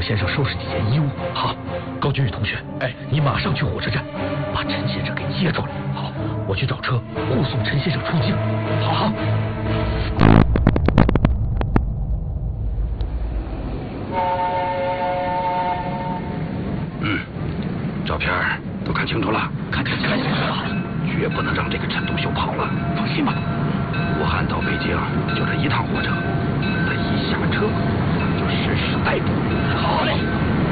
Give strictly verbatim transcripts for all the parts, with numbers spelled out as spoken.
先生收拾几件衣物。好，高君宇同学，哎，你马上去火车站，把陈先生给接住来。好，我去找车护送陈先生出境。好好。 嗯，照片都看清楚了， 看看看清楚了， 绝不能让这个陈独秀跑了。 放心吧， 武汉到北京就这一趟火车，他一下车咱就实施逮捕。 好嘞。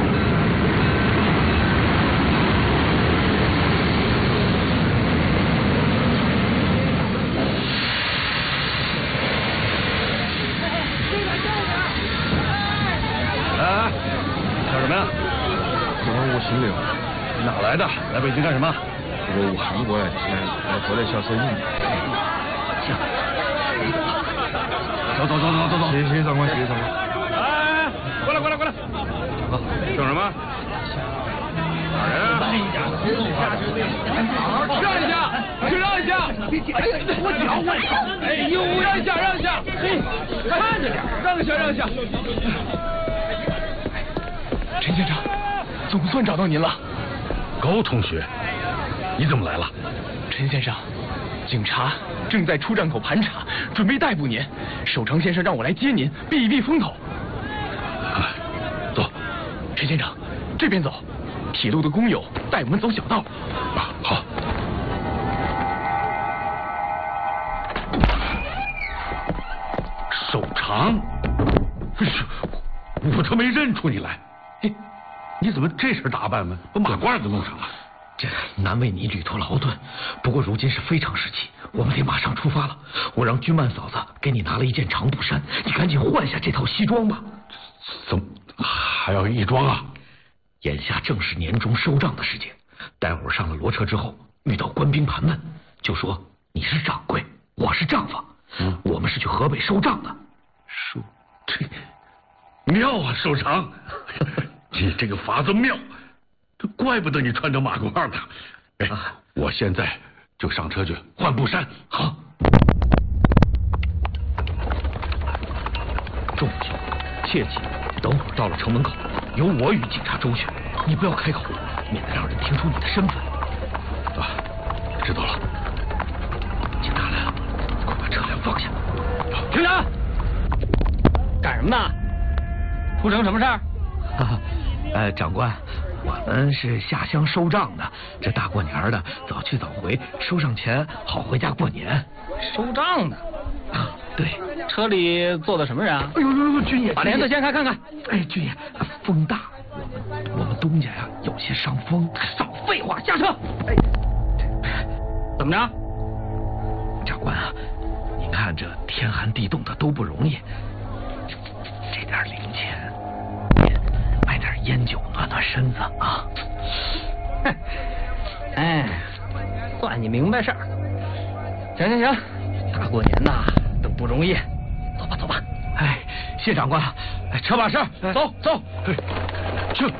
哎，叫什么呀？ 我我姓刘， 哪来的？来北京干什么？ 我我韩国来的，来过来销售印。 行， 走走走走走走。 谢谢长官，谢谢长官。 哎，过来过来过来。啊，叫什么？哪人啊？让一下，请让一下！哎呀，我脚我脚！哎呦，让一下让一下！嘿，看着点，让一下让一下。 陈先生，总算找到您了。 高同学，你怎么来了？ 陈先生，警察正在出站口盘查，准备逮捕您。守城先生让我来接您，避一避风头。 啊，走。 陈先生，这边走。铁路的工友带我们走小道。 啊，好。手长，我都没认出你来。嘿，你怎么这身打扮呢？把马褂都弄上了。 这难为你旅途劳顿，不过如今是非常时期，我们得马上出发了。我让君曼嫂子给你拿了一件长布衫，你赶紧换下这套西装吧。 怎么还要衣装啊？ 眼下正是年终收账的时间，待会儿上了骡车之后，遇到官兵盘问，就说你是掌柜，我是账房，嗯，我们是去河北收账的。 收，这妙啊，收长，你这个法子妙，这怪不得你穿着马褂呢。哎，啊、我现在就上车去换布衫。 好。仲兄，切记，等会儿到了城门口，由我与警察周旋，你不要开口，免得让人听出你的身份。 啊，知道了。 警察来了，快把车辆放下。 停车！干什么呢？出城什么事儿？ 哈哈，呃，长官，我们是下乡收账的，这大过年的，早去早回，收上钱好回家过年。 收账的？ 啊，对。 车里坐的什么人啊？ 哎呦呦呦，军爷， 把帘子掀开看看。 哎，军爷，风大，我们我们东家呀有些伤风。 少废话，下车！哎，怎么着？ 长官啊，你看这天寒地冻的都不容易，这点零钱，买点烟酒暖暖身子啊。 哼，哎，算你明白事儿。行行行，大过年呐都不容易，走吧走吧。 哎，谢长官，哎，车把式，走走。 去。